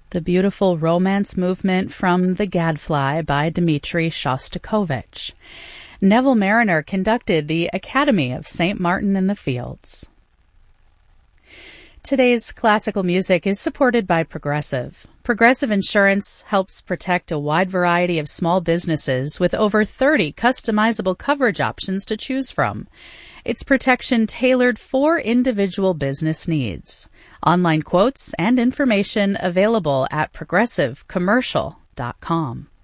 The beautiful romance movement from The Gadfly by Dmitri Shostakovich. Neville Marriner conducted the Academy of St. Martin in the Fields. Today's classical music is supported by Progressive. Progressive Insurance helps protect a wide variety of small businesses with over 30 customizable coverage options to choose from. It's protection tailored for individual business needs. Online quotes and information available at progressivecommercial.com.